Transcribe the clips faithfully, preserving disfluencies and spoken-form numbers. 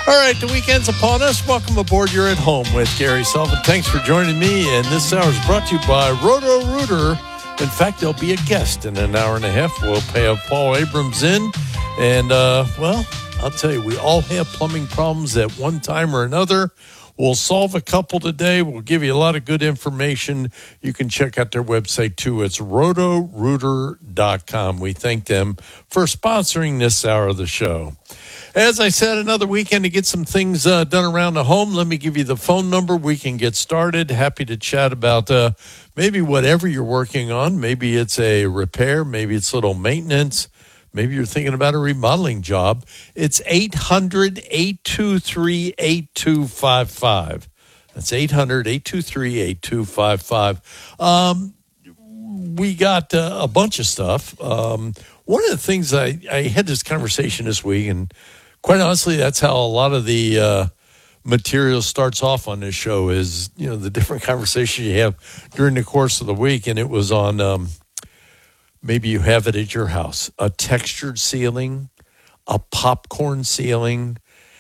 All right, the weekend's upon us. Welcome aboard. You're at home with Gary Sullivan. Thanks for joining me. And this hour is brought to you by Roto-Rooter. In fact, there'll be a guest in an hour and a half. We'll pay Paul Abrams in. And, uh, well, I'll tell you, we all have plumbing problems at one time or another. We'll solve a couple today. We'll give you a lot of good information. You can check out their website, too. It's roto rooter dot com. We thank them for sponsoring this hour of the show. As I said, another weekend to get some things uh, done around the home. Let me give you the phone number. We can get started. Happy to chat about uh, maybe whatever you're working on. Maybe it's a repair. Maybe it's a little maintenance. Maybe you're thinking about a remodeling job. It's eight hundred, eight two three, eight two five five. That's eight hundred, eight two three, eight two five five. Um, we got uh, a bunch of stuff. Um, one of the things I, I had this conversation this week, and quite honestly, that's how a lot of the uh, material starts off on this show is, you know, the different conversations you have during the course of the week. And it was on, um, maybe you have it at your house, a textured ceiling, a popcorn ceiling.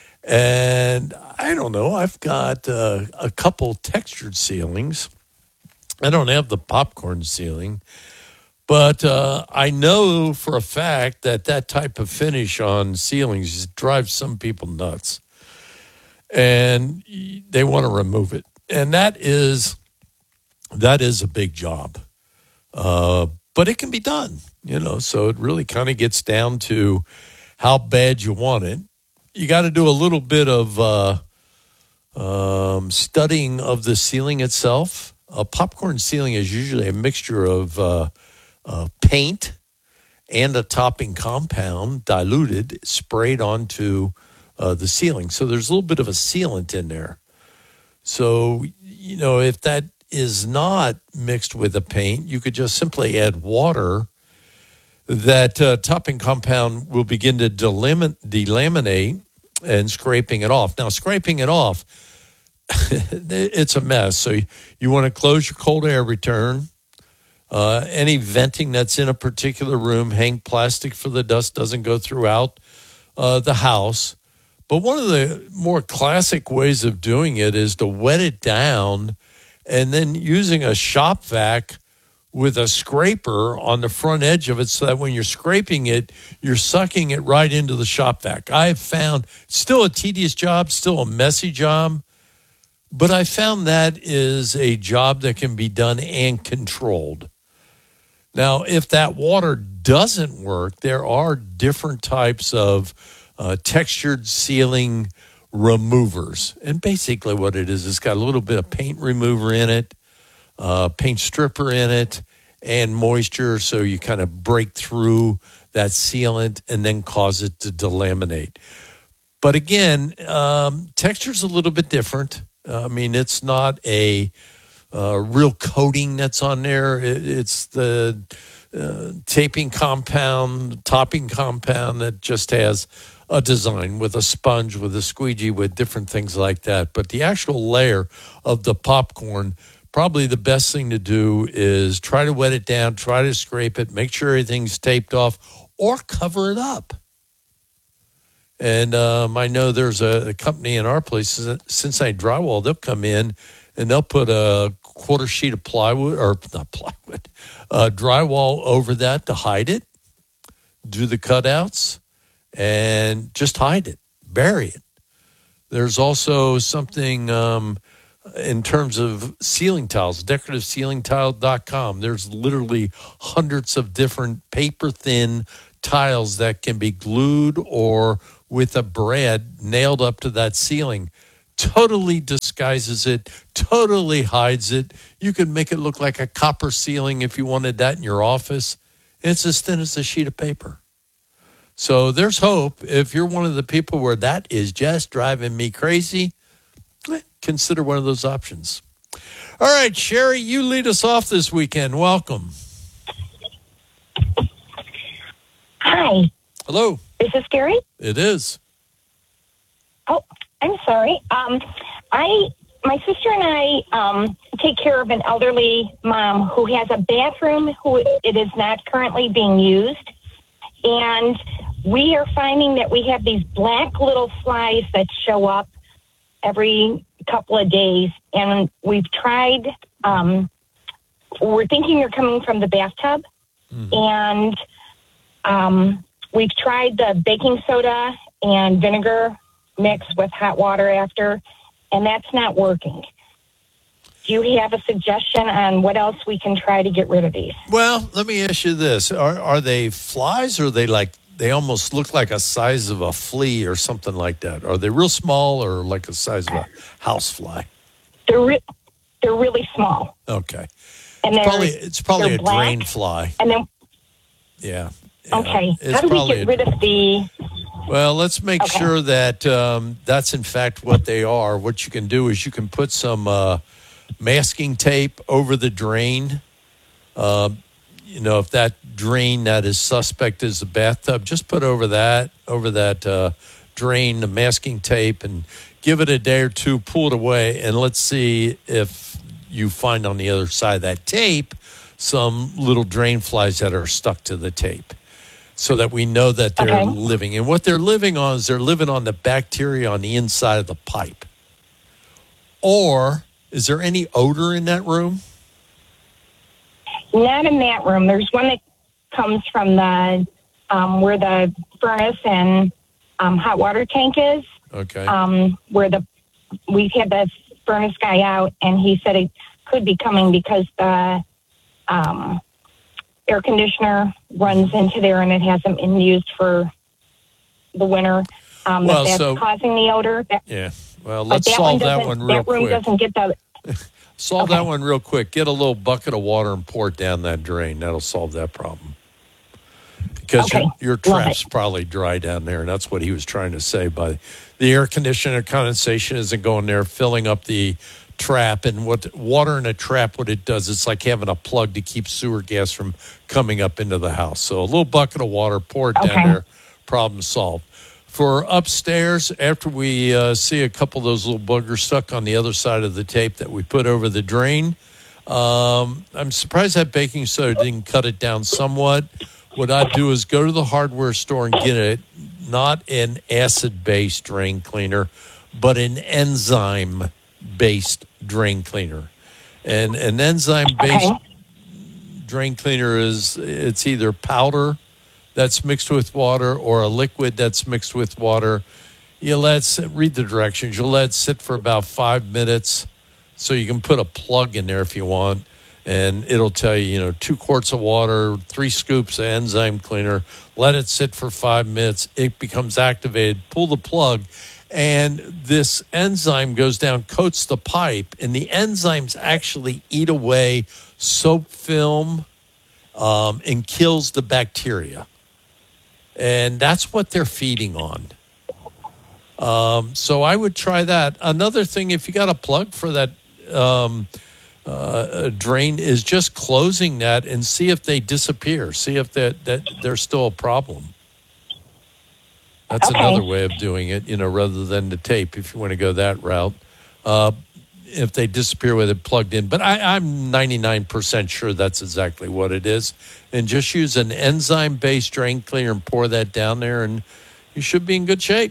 And I don't know, I've got uh, a couple textured ceilings. I don't have the popcorn ceiling. But uh, I know for a fact that that type of finish on ceilings drives some people nuts. And they want to remove it. And that is that is a big job. Uh, but it can be done, you know. So it really kind of gets down to how bad you want it. You got to do a little bit of uh, um, studying of the ceiling itself. A popcorn ceiling is usually a mixture of Uh, Uh, paint and a topping compound diluted, sprayed onto uh, the ceiling. So there's a little bit of a sealant in there. So, you know, if that is not mixed with the paint, you could just simply add water. That uh, topping compound will begin to delam- delaminate and scraping it off. Now, scraping it off, it's a mess. So you, you want to close your cold air return. Uh, any venting that's in a particular room, hang plastic for the dust doesn't go throughout uh, the house. But one of the more classic ways of doing it is to wet it down and then using a shop vac with a scraper on the front edge of it so that when you're scraping it, you're sucking it right into the shop vac. I've found still a tedious job, still a messy job, but I found that is a job that can be done and controlled. Now, if that water doesn't work, there are different types of uh, textured ceiling removers. And basically what it is, it's got a little bit of paint remover in it, uh, paint stripper in it, and moisture, so you kind of break through that sealant and then cause it to delaminate. But again, um, texture's a little bit different. Uh, I mean, it's not a Uh, real coating that's on there. It, it's the uh, taping compound, topping compound that just has a design with a sponge, with a squeegee, with different things like that. But the actual layer of the popcorn, probably the best thing to do is try to wet it down, try to scrape it, make sure everything's taped off, or cover it up. And um, I know there's a, a company in our place, Cincinnati Drywall, they'll come in and they'll put a quarter sheet of plywood, or not plywood, uh, drywall over that to hide it, do the cutouts, and just hide it, bury it. There's also something um, in terms of ceiling tiles, decorative ceiling tile dot com. There's literally hundreds of different paper-thin tiles that can be glued or with a brad nailed up to that ceiling. Totally disguises it, totally hides it. You can make it look like a copper ceiling if you wanted that in your office. It's as thin as a sheet of paper. So there's hope. If you're one of the people where that is just driving me crazy, consider one of those options. All right, Sherry, you lead us off this weekend. Welcome. Hi. Hello. Is this Gary? It is. Oh, I'm sorry. Um, I, my sister and I um, take care of an elderly mom who has a bathroom who it is not currently being used. And we are finding that we have these black little flies that show up every couple of days, and we've tried. Um, we're thinking they're coming from the bathtub, mm-hmm. and um, we've tried the baking soda and vinegar mix with hot water after, and that's not working. Do you have a suggestion on what else we can try to get rid of these? Well, let me ask you this: Are are they flies, or are they like they almost look like a size of a flea or something like that? Are they real small, or like the size of a house fly? They're re- they're really small. Okay, and it's probably it's probably a black, drain fly. And then yeah. yeah. Okay, it's how do we get rid a, of the? Well, let's make okay. sure that um, that's in fact what they are. What you can do is you can put some. Uh, masking tape over the drain. Uh, you know, if that drain that is suspect is a bathtub, just put over that, over that uh, drain, the masking tape, and give it a day or two, pull it away, and let's see if you find on the other side of that tape some little drain flies that are stuck to the tape, so that we know that they're okay. living. And what they're living on is they're living on the bacteria on the inside of the pipe. Or is there any odor in that room? Not in that room. There's one that comes from the um, where the furnace and um, hot water tank is. Okay. Um, where the we've had the furnace guy out, and he said it could be coming because the um, air conditioner runs into there, and it hasn't been used for the winter. Um, well, that's so, causing the odor. That, yeah. Well, let's that solve one that one real that room quick. Doesn't get the, solve okay. that one real quick. Get a little bucket of water and pour it down that drain. That'll solve that problem. Because okay. your, your trap's probably dry down there, and that's what he was trying to say. By the air conditioner condensation isn't going there, filling up the trap. And what water in a trap, what it does, it's like having a plug to keep sewer gas from coming up into the house. So a little bucket of water, pour it okay. down there, problem solved. For upstairs, after we uh, see a couple of those little boogers stuck on the other side of the tape that we put over the drain, um, I'm surprised that baking soda didn't cut it down somewhat. What I'd do is go to the hardware store and get it, not an acid-based drain cleaner, but an enzyme-based drain cleaner. And an enzyme-based okay. drain cleaner is, it's either powder that's mixed with water or a liquid that's mixed with water. You let it sit, read the directions. You'll let it sit for about five minutes, so you can put a plug in there if you want, and it'll tell you, you know, two quarts of water, three scoops of enzyme cleaner. Let it sit for five minutes. It becomes activated. Pull the plug, and this enzyme goes down, coats the pipe, and the enzymes actually eat away soap film um, and kills the bacteria. And that's what they're feeding on. Um, so I would try that. Another thing, if you got a plug for that um, uh, drain, is just closing that and see if they disappear. See if that, that they're still a problem. That's okay. another way of doing it, you know, rather than the tape, if you want to go that route. Uh, if they disappear with it plugged in. But I, I'm ninety-nine percent sure that's exactly what it is. And just use an enzyme-based drain cleaner and pour that down there, and you should be in good shape.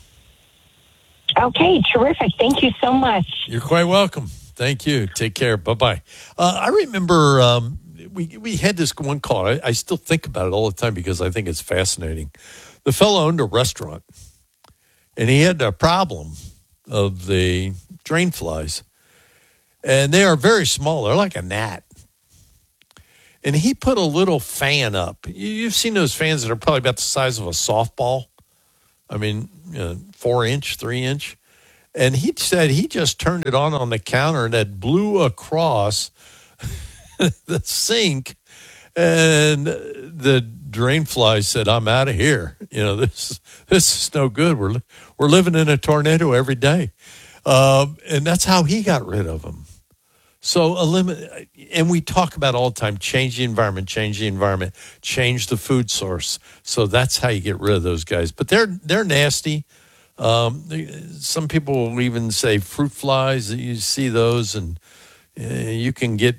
Okay, terrific. Thank you so much. You're quite welcome. Thank you. Take care. Bye-bye. Uh, I remember um, we, we had this one call. I, I still think about it all the time because I think it's fascinating. The fellow owned a restaurant, and he had a problem of the drain flies, and they are very small. They're like a gnat. And he put a little fan up. You've seen those fans that are probably about the size of a softball. I mean, you know, four inch, three inch. And he said he just turned it on on the counter, and that blew across the sink. And the drain fly said, "I'm out of here. You know, this this is no good. We're we're living in a tornado every day." Um, and that's how he got rid of them. So eliminate, and we talk about all the time, change the environment, change the environment, change the food source. So that's how you get rid of those guys. But they're they're nasty. Um, they, some people will even say fruit flies. You see those, and uh, you can get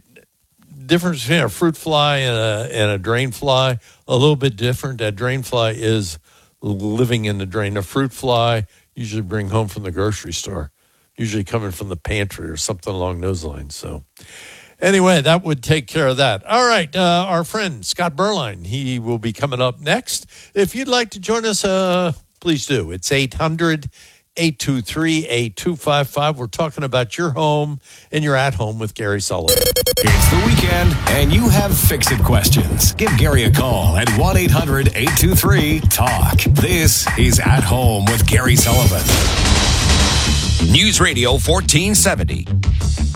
difference between a fruit fly and a and a drain fly. A little bit different. That drain fly is living in the drain. A fruit fly, usually bring home from the grocery store, usually coming from the pantry or something along those lines. So anyway, that would take care of that. All right, uh, our friend Scott Berline, he will be coming up next. If you'd like to join us, uh, please do. It's eight hundred, eight two three, eight two five five. We're talking about your home and your at home with Gary Sullivan. It's the weekend, and you have fix-it questions. Give Gary a call at one eight hundred, eight two three, talk. This is At Home with Gary Sullivan. News Radio fourteen seventy.